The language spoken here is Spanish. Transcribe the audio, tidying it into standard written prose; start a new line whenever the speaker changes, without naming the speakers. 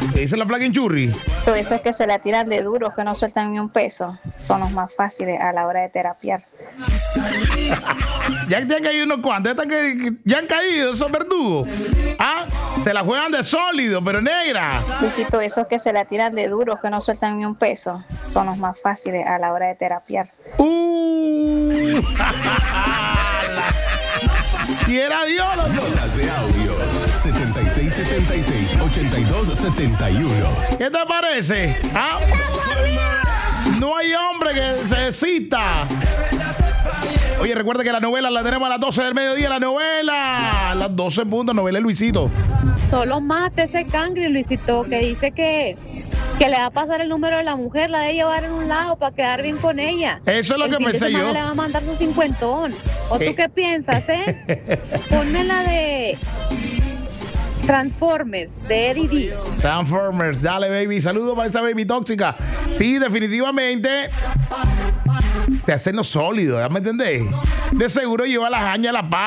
Esa es la placa en churri.
Todos esos que se la tiran de duros, que no sueltan ni un peso, son los más fáciles a la hora de terapiar.
Ya te han caído unos cuantos. Ya han caído esos verdugos. Ah, te la juegan de sólido, pero negra.
Luisito, esos que se la tiran de duros, que no sueltan ni un peso, son los más fáciles a la hora de terapiar.
Quiera Dios.
Notas de audio 7676-8271.
¿Qué te parece? ¿Ah? No hay hombre que se cita. Oye, recuerda que la novela la tenemos a las 12 del mediodía. La novela a las 12 puntos. Novela de Luisito.
Solo mate ese cangre, Luisito, que dice que le va a pasar el número de la mujer, la de llevar en un lado para quedar bien con ella.
Eso es lo que pensé yo.
Le va a mandar su cincuentón. ¿O tú qué piensas, Ponme la de Transformers, de Eddie D.
Transformers, dale, baby. Saludos para esa baby tóxica. Sí, definitivamente. Te hacen lo sólido, ¿ya me entendés? De seguro lleva las años a la paz.